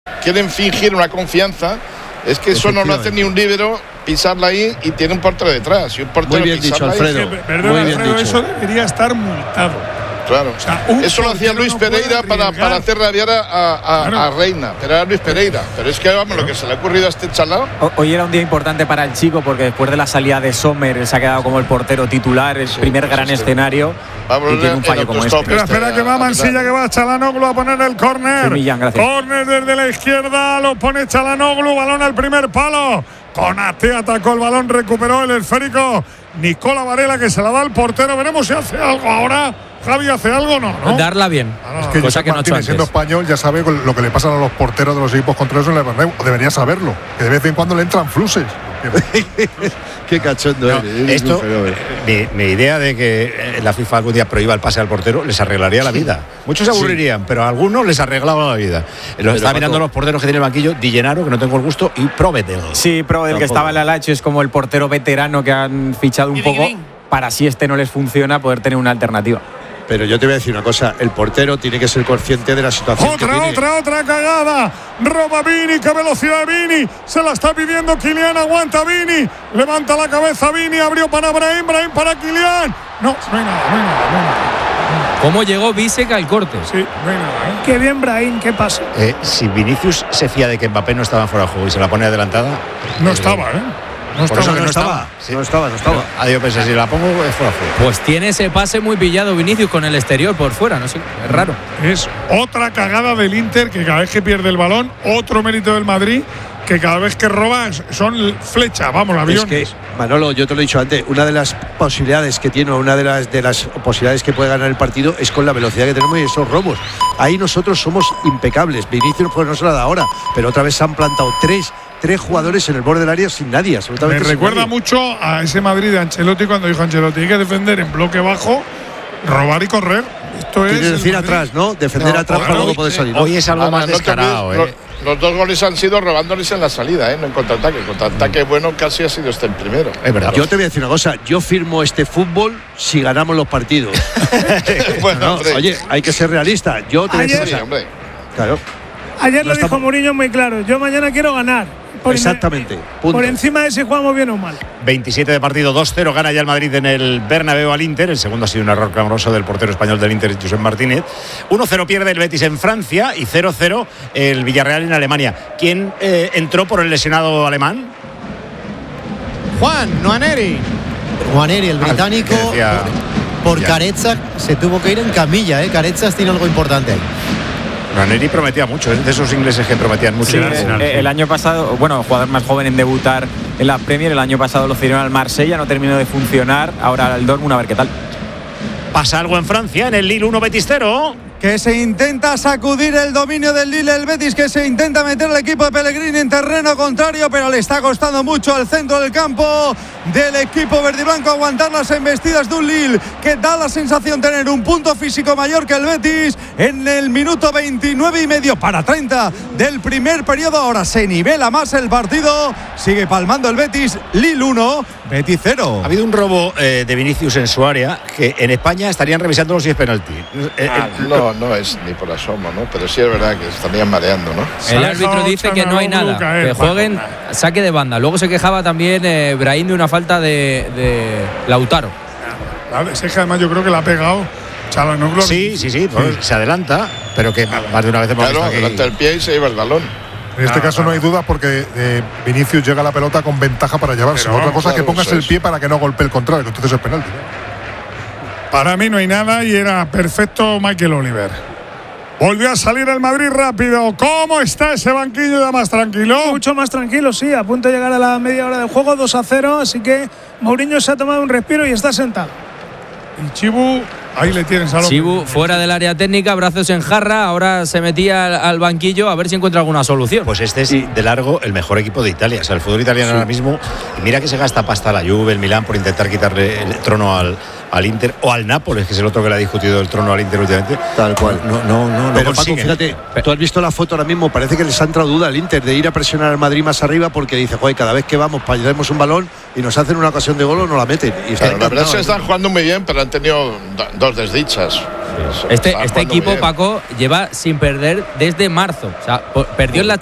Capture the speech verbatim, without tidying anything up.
quieren fingir una confianza. Es que eso no lo hace ni un líbero, pisarla ahí y tiene un portero detrás. Y un portero Muy bien dicho, Alfredo. Ahí, perdón, Muy bien Alfredo, dicho. eso debería estar multado. Claro, o sea, eso lo hacía Luis no Pereira para, para hacer rabiar a, a, claro. a Reina, pero era Luis Pereira. Pero es que vamos, claro. lo que se le ha ocurrido a este chalao. Hoy era un día importante para el chico porque después de la salida de Sommer se ha quedado como el portero titular, el sí, primer pues gran sí. escenario. Vamos, y tiene un fallo como este. Espera, espera que va Mansilla, que va Chalanoglu a poner el córner. Córner desde la izquierda, lo pone Chalanoglu, balón al primer palo. Konaté atacó el balón, recuperó el esférico. Nicola Varela que se la da al portero. Veremos si hace algo ahora. Javi hace algo, no, ¿no? Darla bien. Ah, no, es que cosa que Martínez, no siendo español, ya sabe lo que le pasa a los porteros de los equipos contrarios en el Bernabéu. O debería saberlo, que de vez en cuando le entran fluses. Qué cachondo no, eres. Esto, mi, mi idea de que la FIFA algún día prohíba el pase al portero les arreglaría la vida. Muchos se aburrirían, sí. pero a algunos les arreglaba la vida. Lo está mirando los porteros que tiene el banquillo, Di Gennaro, que no tengo el gusto, y Provedel. Sí, Provedel, que estaba en la Lazio, es como el portero veterano que han fichado un poco para si este no les funciona poder tener una alternativa. Pero yo te voy a decir una cosa, el portero tiene que ser consciente de la situación otra, que tiene. Otra, otra cagada, roba Vini, qué velocidad de Vini, se la está pidiendo Kylian, aguanta Vini, levanta la cabeza Vini, abrió para Brahim, Brahim para Kylian, no, no hay nada, no hay nada, no hay nada. ¿Cómo llegó Bisek al corte? Sí, no hay nada, ¿eh? Qué bien Brahim, ¿qué pasa? Eh, si Vinicius se fía de que Mbappé no estaba fuera de juego y se la pone adelantada… No eh, estaba, ¿eh? No estaba, no, no estaba, sí. no estaba, no estaba. Adiós, pensé, si la pongo es fuera de juego. Pues tiene ese pase muy pillado Vinicius con el exterior por fuera, no sé, es raro. Es otra cagada del Inter que cada vez que pierde el balón, otro mérito del Madrid que cada vez que roba son flechas, vamos, aviones. Es que, Manolo, yo te lo he dicho antes, una de las posibilidades que tiene, una de las de las posibilidades que puede ganar el partido es con la velocidad que tenemos y esos robos. Ahí nosotros somos impecables. Vinicius pues no se la da ahora, pero otra vez se han plantado tres Tres jugadores en el borde del área sin nadie, absolutamente. Me sin recuerda nadie. mucho a ese Madrid de Ancelotti cuando dijo Ancelotti hay que defender en bloque bajo, robar y correr. Esto es. Quiere decir atrás, ¿no? Defender no, atrás para luego poder salir. Hoy es algo Ahora, más no descarado, también, ¿eh? Los, los dos goles han sido robándoles en la salida, ¿eh? No en contraataque. El contraataque bueno casi ha sido este el primero. Es verdad. Yo te voy a decir una cosa. Yo firmo este fútbol si ganamos los partidos. bueno, no, oye, hay que ser realista. Yo te voy a decir una cosa. Claro. Ayer lo dijo Mourinho muy claro. Yo mañana quiero ganar. Por Exactamente. Punto. Por encima de si jugamos bien o mal. veintisiete de partido, dos cero, gana ya el Madrid en el Bernabéu al Inter. El segundo ha sido un error clamoroso del portero español del Inter, Josep Martínez. uno cero pierde el Betis en Francia y cero cero el Villarreal en Alemania. ¿Quién eh, entró por el lesionado alemán? Juan Nwaneri. Nwaneri, el británico, ah, decía, por, por Caretzak se tuvo que ir en camilla. ¿eh? Caretzak tiene algo importante ahí. Nwaneri prometía mucho, es de esos ingleses que prometían mucho. Sí, el, el, el año pasado, bueno, jugador más joven en debutar en la Premier, el año pasado lo cedieron al Marsella, no terminó de funcionar, ahora al Dortmund, a ver qué tal. Pasa algo en Francia, en el Lille uno Betis cero. Que se intenta sacudir el dominio del Lille, el Betis, que se intenta meter el equipo de Pellegrini en terreno contrario, pero le está costando mucho al centro del campo del equipo verdiblanco aguantar las embestidas de un Lille que da la sensación de tener un punto físico mayor que el Betis en el minuto veintinueve y medio para treinta del primer periodo. Ahora se nivela más el partido, sigue palmando el Betis, Lille uno, Betis cero. Ha habido un robo eh, de Vinicius en su área que en España estarían revisando si es penalti. Eh, ah, eh, no, no es ni por asomo, ¿no? Pero sí es verdad que estarían mareando, ¿no? El árbitro dice que no hay nada, que jueguen saque de banda. Luego se quejaba también eh, Brahim de una falta de, de Lautaro. Vale, es que además yo creo que la ha pegado Chalanoglu. Sí, sí, sí, pues se adelanta, pero que más de una vez hemos claro, visto aquí. adelanta el pie y se lleva el balón. En este ah, caso no hay duda porque eh, Vinicius llega a la pelota con ventaja para llevarse. Pero, Otra cosa es claro, que pongas el pie para que no golpee el contrario, que entonces es penalti, ¿no? Para mí no hay nada y era perfecto Michael Oliver. Volvió a salir el Madrid rápido. ¿Cómo está ese banquillo ya más tranquilo? Mucho más tranquilo, sí. A punto de llegar a la media hora del juego, dos a cero. Así que Mourinho se ha tomado un respiro y está sentado. Y Chibu, ahí le tienes a Chibu fuera del área técnica, brazos en jarra. Ahora se metía al, al banquillo a ver si encuentra alguna solución. Pues este es de largo el mejor equipo de Italia. O sea, el fútbol italiano sí. ahora mismo. Y mira que se gasta pasta la Juve, el Milán, por intentar quitarle el trono al. al Inter o al Nápoles, que es el otro que le ha discutido el trono al Inter últimamente. Tal cual. No, no, no, Pero no Paco, fíjate, tú has visto la foto ahora mismo, parece que les ha entrado duda al Inter de ir a presionar al Madrid más arriba porque dice, joder, cada vez que vamos para llevarnos un balón y nos hacen una ocasión de gol o no la meten. Y claro, la verdad es que están jugando muy bien, pero han tenido dos desdichas. Este, este equipo, Paco, lleva sin perder desde marzo. O sea, perdió en la